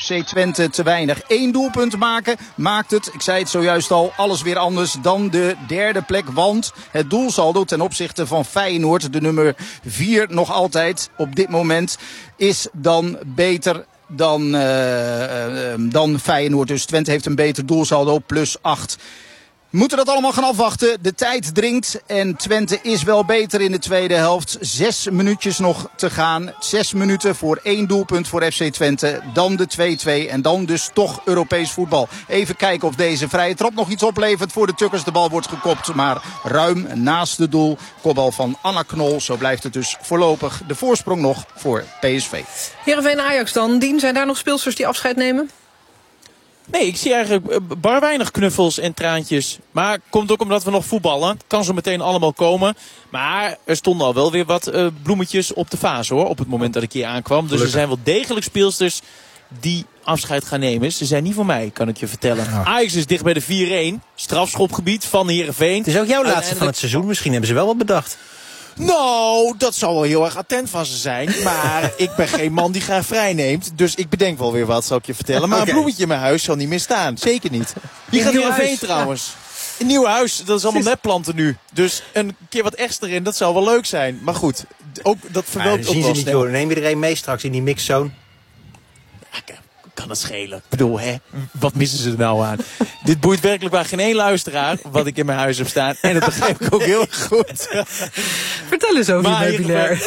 FC Twente te weinig. 1 doelpunt maken maakt het, ik zei het zojuist al, alles weer anders dan de derde plek. Want het doelsaldo ten opzichte van Feyenoord, de nummer 4 nog altijd op dit moment, is dan beter dan Feyenoord. Dus Twente heeft een beter doelsaldo, plus 8. We moeten dat allemaal gaan afwachten. De tijd dringt en Twente is wel beter in de tweede helft. 6 minuutjes nog te gaan. 6 minuten voor 1 doelpunt voor FC Twente. Dan de 2-2 en dan dus toch Europees voetbal. Even kijken of deze vrije trap nog iets oplevert voor de Tukkers. De bal wordt gekopt, maar ruim naast het doel. Kopbal van Anna Knol. Zo blijft het dus voorlopig de voorsprong nog voor PSV. Heerenveen Ajax dan. Dien, zijn daar nog speelsters die afscheid nemen? Nee, ik zie eigenlijk bar weinig knuffels en traantjes. Maar komt ook omdat we nog voetballen. Het kan zo meteen allemaal komen. Maar er stonden al wel weer wat bloemetjes op de vaas hoor. Op het moment dat ik hier aankwam. Dus er zijn wel degelijk speelsters die afscheid gaan nemen. Ze zijn niet voor mij, kan ik je vertellen. Ja. Ajax is dicht bij de 4-1. Strafschopgebied van Heerenveen. Het is ook jouw laatste van het seizoen. Misschien hebben ze wel wat bedacht. Nou, dat zal wel heel erg attent van ze zijn. Maar ik ben geen man die graag vrij neemt. Dus ik bedenk wel weer wat, zal ik je vertellen. Maar een bloemetje in mijn huis zal niet meer staan. Zeker niet. Wie gaat Heerenveen trouwens? Ja. Een nieuw huis, dat is allemaal nepplanten nu. Dus een keer wat extra erin, dat zou wel leuk zijn. Maar goed, ook, dat verwelkt ook wel niet door. Neem iedereen mee straks in die mixzone. Ja, kan het schelen. Ik bedoel, wat missen ze er nou aan? Dit boeit werkelijk waar geen één luisteraar wat ik in mijn huis heb staan. En dat begrijp ik ook heel erg goed. Vertel eens over je meubilair.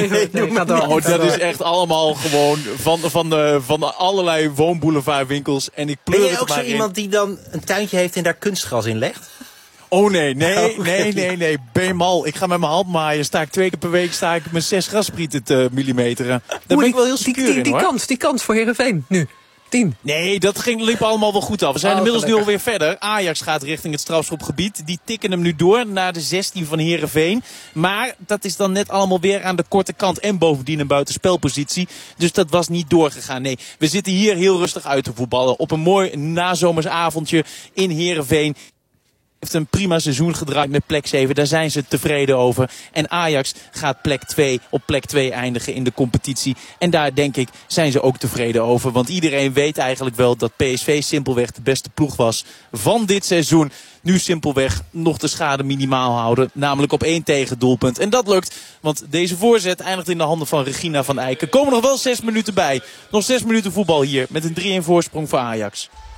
Dat is echt allemaal gewoon van allerlei woonboulevardwinkels. En ik pleur ben het jij ook zo iemand die dan een tuintje heeft en daar kunstgras in legt? Oh nee. Ben je mal? Ik ga met mijn hand maaien. Sta ik 2 keer per week mijn 6 grasprieten te millimeteren. Daar ben ik wel heel secuur in hoor. Die kans voor Heerenveen nu. 10. Nee, dat liep allemaal wel goed af. We zijn inmiddels nu alweer verder. Ajax gaat richting het strafschopgebied. Die tikken hem nu door naar de 16 van Heerenveen. Maar dat is dan net allemaal weer aan de korte kant. En bovendien een buitenspelpositie. Dus dat was niet doorgegaan. Nee, we zitten hier heel rustig uit te voetballen. Op een mooi nazomersavondje in Heerenveen. Heeft een prima seizoen gedraaid met plek 7. Daar zijn ze tevreden over. En Ajax gaat op plek 2 eindigen in de competitie. En daar denk ik zijn ze ook tevreden over. Want iedereen weet eigenlijk wel dat PSV simpelweg de beste ploeg was van dit seizoen. Nu simpelweg nog de schade minimaal houden. Namelijk op 1 tegendoelpunt. En dat lukt. Want deze voorzet eindigt in de handen van Regina van Eiken. Komen nog wel 6 minuten bij. Nog 6 minuten voetbal hier. Met een 3-1 voorsprong voor Ajax.